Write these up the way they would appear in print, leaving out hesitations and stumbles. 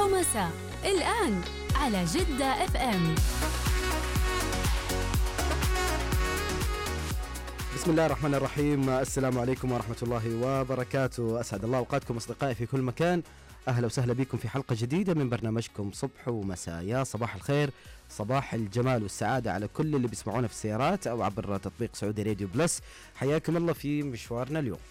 ومساء الآن على جدة اف ام. بسم الله الرحمن الرحيم. السلام عليكم ورحمة الله وبركاته. أسعد الله أوقاتكم أصدقائي في كل مكان. أهلا وسهلا بكم في حلقة جديدة من برنامجكم صبح ومساء. يا صباح الخير، صباح الجمال والسعادة على كل اللي بيسمعونا في السيارات أو عبر تطبيق سعودي راديو بلس. حياكم الله في مشوارنا اليوم،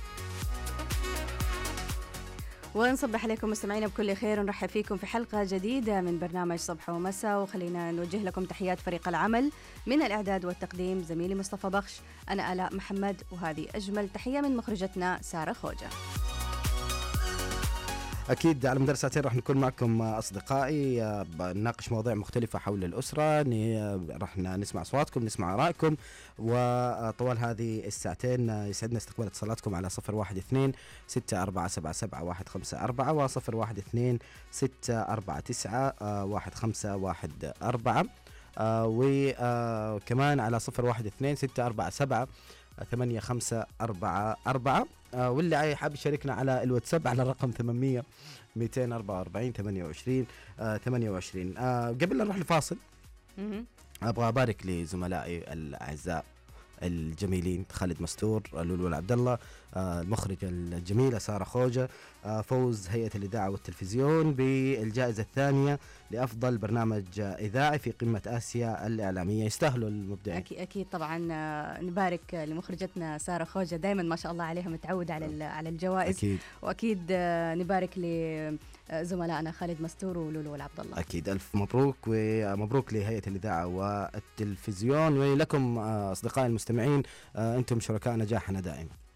ونصبح عليكم مستمعينا بكل خير، ونرحب فيكم في حلقة جديدة من برنامج صبح ومساء. وخلينا نوجه لكم تحيات فريق العمل من الإعداد والتقديم، زميلي مصطفى بخش، أنا آلاء محمد، وهذه أجمل تحية من مخرجتنا سارة خوجة. أكيد على مدار ساعتين راح نكون معكم أصدقائي، نناقش مواضيع مختلفة حول الأسرة، راح نسمع أصواتكم، نسمع آرائكم، وطوال هذه الساعتين يسعدنا استقبال اتصالاتكم على 012-6477-154 و012-649-1514 وكمان على 012-647-8544 واللي حاب يشاركنا على الواتساب على الرقم 800 244 28 28. قبل لا نروح لفاصل أبغى أبارك لزملائي الأعزاء الجميلين خالد مستور، لولو عبد الله، المخرجة الجميلة سارة خوجة، فوز هيئة الإذاعة والتلفزيون بالجائزة الثانية لأفضل برنامج إذاعي في قمة آسيا الإعلامية. يستاهلوا المبدعين. أكيد طبعا. نبارك لمخرجتنا سارة خوجة، دائما ما شاء الله عليها متعودة على الجوائز. أكيد. وأكيد نبارك لزملائنا خالد مستور ولولو عبد الله. أكيد ألف مبروك، ومبروك لهيئة الإذاعة والتلفزيون، ولكم أصدقائي المستمعين، أنتم شركاء نجاحنا دائما.